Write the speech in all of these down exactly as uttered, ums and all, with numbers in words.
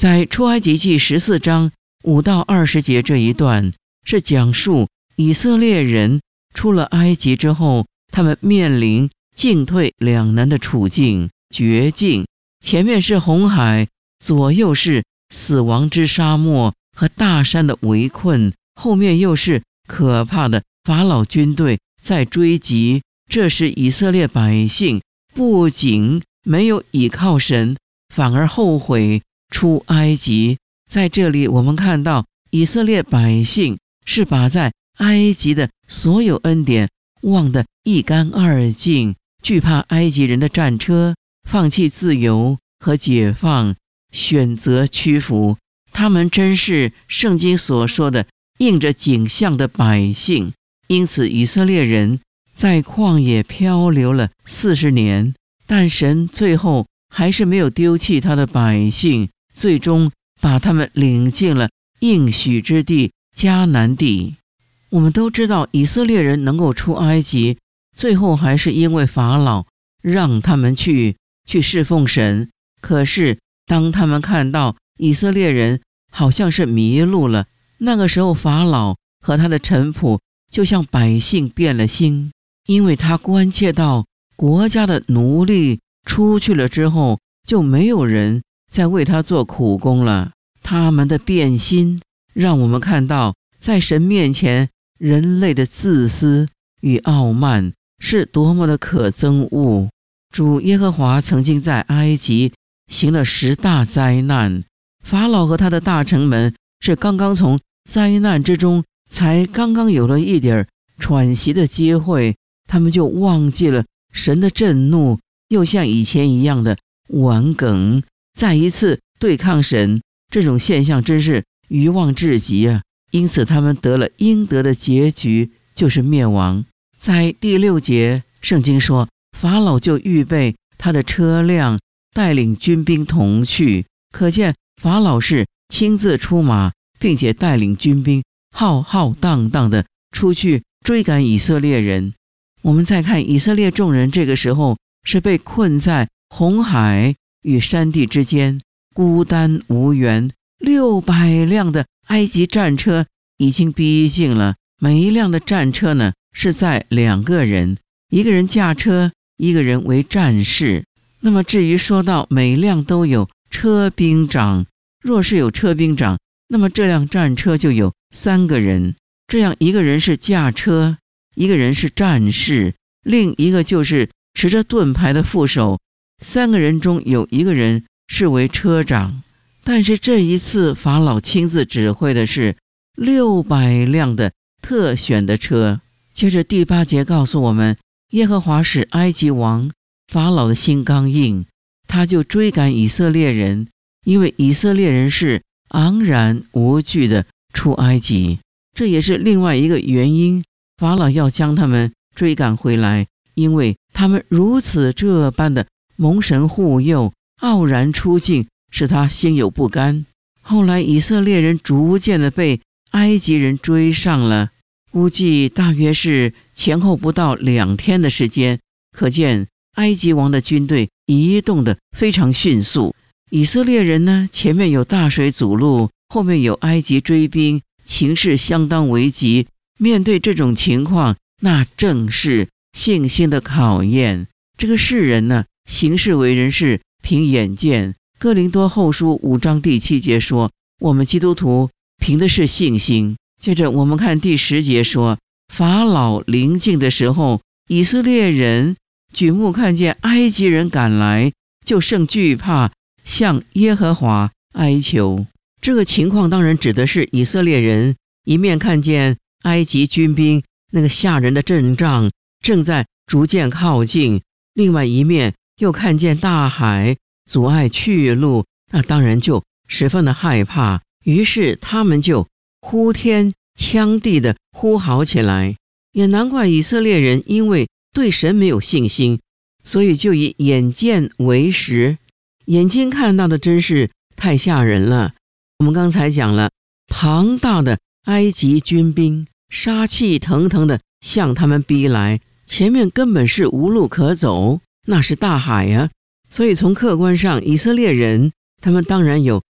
在出埃及记十四章五到二十节这一段，是讲述以色列人出了埃及之后，他们面临进退两难的处境，绝境。前面是红海，左右是死亡之沙漠和大山的围困，后面又是可怕的法老军队在追击。这时以色列百姓不仅没有倚靠神，反而后悔出埃及。在这里我们看到以色列百姓是把在埃及的所有恩典忘得一干二净，惧怕埃及人的战车，放弃自由和解放，选择屈服。他们真是圣经所说的应着景象的百姓。因此以色列人在旷野漂流了四十年，但神最后还是没有丢弃他的百姓，最终把他们领进了应许之地迦南地。我们都知道以色列人能够出埃及，最后还是因为法老让他们去去侍奉神。可是当他们看到以色列人好像是迷路了，那个时候法老和他的臣仆就像百姓变了心，因为他关切到国家的奴隶出去了之后，就没有人再为他做苦工了。他们的变心让我们看到，在神面前人类的自私与傲慢是多么的可憎恶。主耶和华曾经在埃及行了十大灾难，法老和他的大臣们是刚刚从灾难之中才刚刚有了一点喘息的机会，他们就忘记了神的震怒，又像以前一样的顽梗，再一次对抗神。这种现象真是愚妄至极啊！因此他们得了应得的结局，就是灭亡。在第六节圣经说，法老就预备他的车辆，带领军兵同去。可见法老是亲自出马，并且带领军兵浩浩荡荡的出去追赶以色列人。我们再看以色列众人这个时候是被困在红海与山地之间，孤单无援。六百辆的埃及战车已经逼近了，每一辆的战车呢是载两个人，一个人驾车，一个人为战士。那么至于说到每辆都有车兵长，若是有车兵长，那么这辆战车就有三个人，这样一个人是驾车，一个人是战士，另一个就是持着盾牌的副手，三个人中有一个人是为车长。但是这一次法老亲自指挥的是六百辆的特选的车。接着第八节告诉我们，耶和华使埃及王法老的心刚硬，他就追赶以色列人，因为以色列人是昂然无惧的出埃及。这也是另外一个原因，法老要将他们追赶回来，因为他们如此这般的蒙神护佑，傲然出境，使他心有不甘。后来以色列人逐渐的被埃及人追上了，估计大约是前后不到两天的时间，可见埃及王的军队移动的非常迅速。以色列人呢，前面有大水阻路，后面有埃及追兵，情势相当危急。面对这种情况，那正是信心的考验。这个世人呢，行事为人是凭眼见。哥林多后书五章第七节说，我们基督徒凭的是信心。接着我们看第十节说，法老临近的时候，以色列人举目看见埃及人赶来，就甚惧怕，向耶和华哀求。这个情况当然指的是以色列人一面看见埃及军兵那个吓人的阵仗正在逐渐靠近，另外一面又看见大海阻碍去路，那当然就十分的害怕。于是他们就呼天抢地的呼嚎起来。也难怪以色列人因为对神没有信心，所以就以眼见为实，眼睛看到的真是太吓人了。我们刚才讲了，庞大的埃及军兵杀气腾腾的向他们逼来，前面根本是无路可走，那是大海啊。所以从客观上，以色列人他们当然有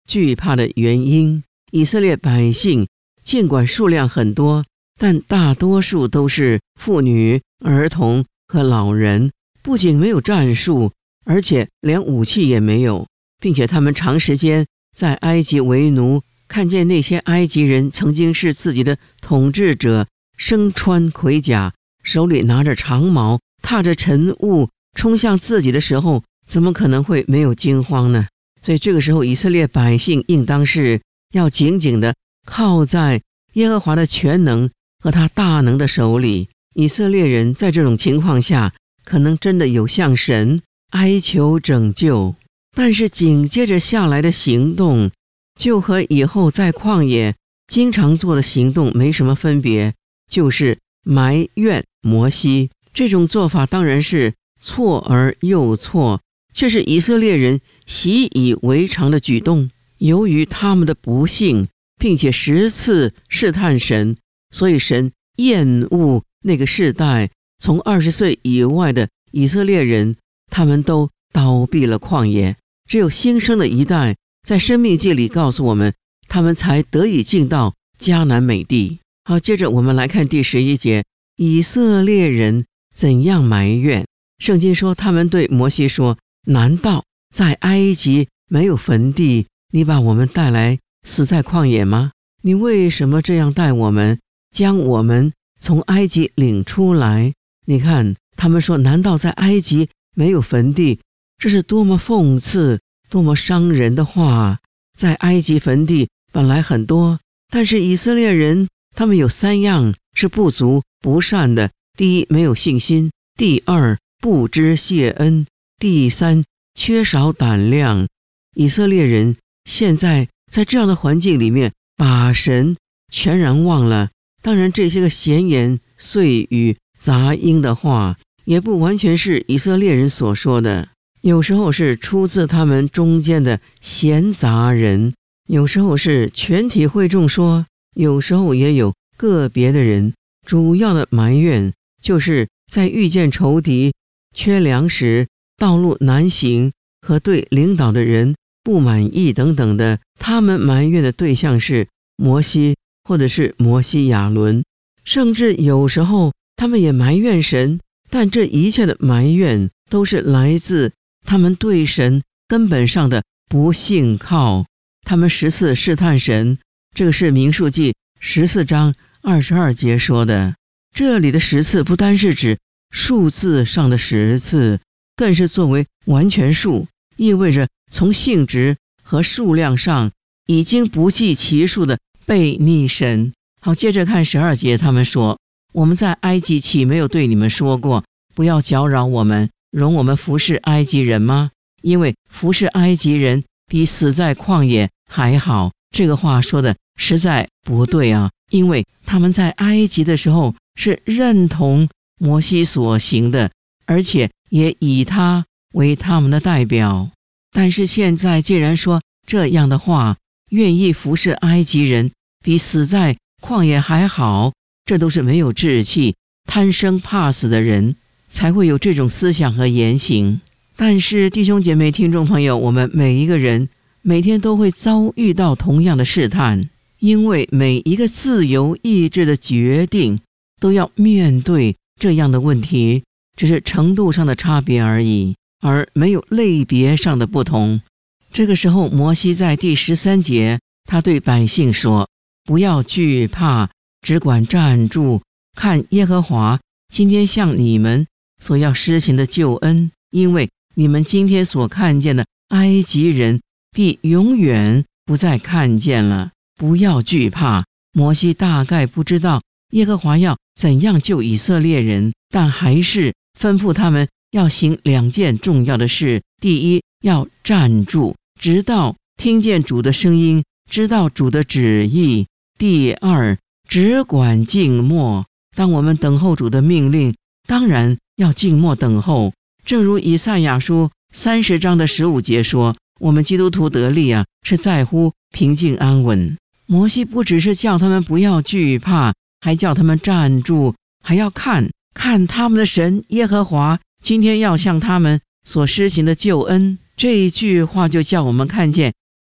惧怕的原因。以色列百姓尽管数量很多，但大多数都是妇女、儿童和老人，不仅没有战术，而且连武器也没有，并且他们长时间在埃及为奴，看见那些埃及人曾经是自己的统治者，身穿盔甲，手里拿着长矛，踏着尘雾冲向自己的时候，怎么可能会没有惊慌呢？所以这个时候以色列百姓应当是要紧紧地靠在耶和华的全能和他大能的手里。以色列人在这种情况下可能真的有向神哀求拯救，但是紧接着下来的行动就和以后在旷野经常做的行动没什么分别，就是埋怨摩西。这种做法当然是错而又错，却是以色列人习以为常的举动。由于他们的不幸，并且十次试探神，所以神厌恶那个世代，从二十岁以外的以色列人，他们都倒闭了旷野。只有新生的一代，在申命记里告诉我们，他们才得以进到迦南美地。好，接着我们来看第十一节，以色列人怎样埋怨。圣经说，他们对摩西说，难道在埃及没有坟地，你把我们带来死在旷野吗？你为什么这样待我们，将我们从埃及领出来？你看，他们说，难道在埃及没有坟地？这是多么讽刺，多么伤人的话。在埃及坟地本来很多，但是以色列人他们有三样是不足不善的：第一，没有信心；第二，不知谢恩；第三，缺少胆量。以色列人现在在这样的环境里面，把神全然忘了。当然，这些个闲言碎语、杂音的话，也不完全是以色列人所说的，有时候是出自他们中间的闲杂人，有时候是全体会众说，有时候也有个别的人。主要的埋怨就是在遇见仇敌、缺粮食、道路难行和对领导的人不满意等等的。他们埋怨的对象是摩西或者是摩西亚伦，甚至有时候他们也埋怨神，但这一切的埋怨都是来自他们对神根本上的不信靠。他们十次试探神，这个是民数记十四章二十二节说的。这里的十次不单是指数字上的十次，更是作为完全数，意味着从性质和数量上已经不计其数的背逆神。好，接着看十二节，他们说，我们在埃及岂没有对你们说过，不要搅扰我们，容我们服侍埃及人吗？因为服侍埃及人比死在旷野还好。这个话说的实在不对啊，因为他们在埃及的时候是认同摩西所行的，而且也以他为他们的代表。但是现在既然说这样的话，愿意服侍埃及人比死在旷野还好，这都是没有志气、贪生怕死的人才会有这种思想和言行。但是弟兄姐妹、听众朋友，我们每一个人每天都会遭遇到同样的试探，因为每一个自由意志的决定都要面对这样的问题，只是程度上的差别而已，而没有类别上的不同。这个时候，摩西在第十三节，他对百姓说，不要惧怕，只管站住，看耶和华今天向你们所要施行的救恩，因为你们今天所看见的埃及人必永远不再看见了。不要惧怕。摩西大概不知道耶和华要怎样救以色列人，但还是吩咐他们要行两件重要的事。第一，要站住，直到听见主的声音，知道主的旨意。第二，只管静默。当我们等候主的命令，当然要静默等候。正如以赛亚书三十章的十五节说，我们基督徒得力啊，是在乎平静安稳。摩西不只是叫他们不要惧怕，还叫他们站住，还要看看他们的神耶和华今天要向他们所施行的救恩。这一句话就叫我们看见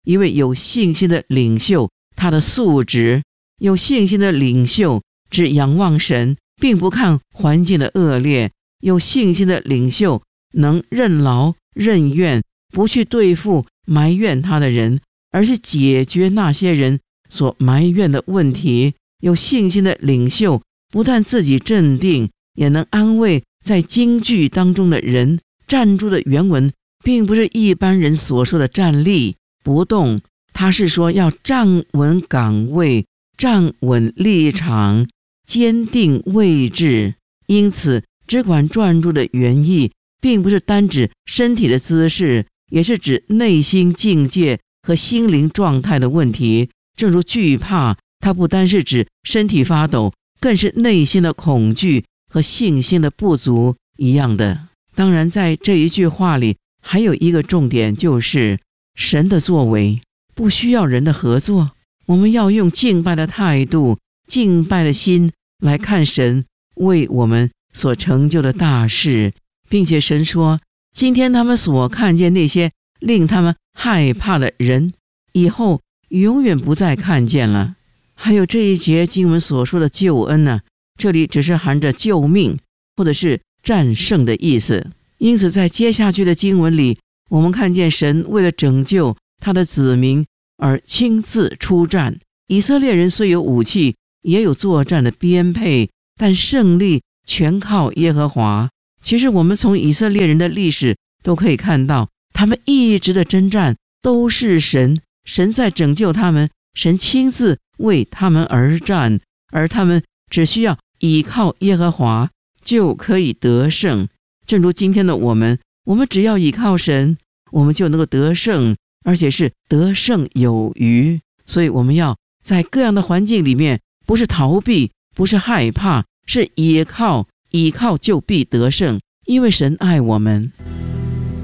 一位有信心的领袖，他的素质，有信心的领袖只仰望神，并不看环境的恶劣。有信心的领袖能任劳任怨，不去对付埋怨他的人，而是解决那些人所埋怨的问题。有信心的领袖不但自己镇定，也能安慰在京剧当中的人。站住的原文并不是一般人所说的站立不动，他是说要站稳岗位，站稳立场，坚定位置。因此只管转住的原意并不是单指身体的姿势，也是指内心境界和心灵状态的问题。正如惧怕，它不单是指身体发抖，更是内心的恐惧和信心的不足一样的。当然在这一句话里还有一个重点，就是神的作为不需要人的合作。我们要用敬拜的态度，敬拜的心来看神为我们所成就的大事，并且神说，今天他们所看见那些令他们害怕的人，以后永远不再看见了。还有这一节经文所说的救恩呢、啊，这里只是含着救命或者是战胜的意思。因此在接下去的经文里，我们看见神为了拯救他的子民而亲自出战。以色列人虽有武器，也有作战的编配，但胜利全靠耶和华。其实我们从以色列人的历史都可以看到，他们一直的征战都是神，神在拯救他们，神亲自为他们而战，而他们只需要依靠耶和华就可以得胜。正如今天的我们，我们只要依靠神，我们就能够得胜，而且是得胜有余。所以我们要在各样的环境里面，不是逃避，不是害怕，是依靠，依靠就必得胜，因为神爱我们。